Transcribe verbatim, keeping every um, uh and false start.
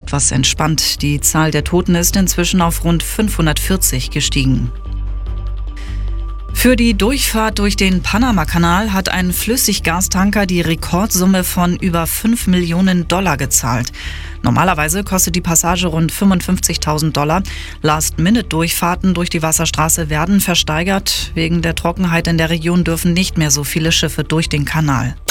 etwas entspannt. Die Zahl der Toten ist inzwischen auf rund fünfhundertvierzig gestiegen. Für die Durchfahrt durch den Panamakanal hat ein Flüssiggastanker die Rekordsumme von über fünf Millionen Dollar gezahlt. Normalerweise kostet die Passage rund fünfundfünfzigtausend Dollar. Last-Minute-Durchfahrten durch die Wasserstraße werden versteigert. Wegen der Trockenheit in der Region dürfen nicht mehr so viele Schiffe durch den Kanal.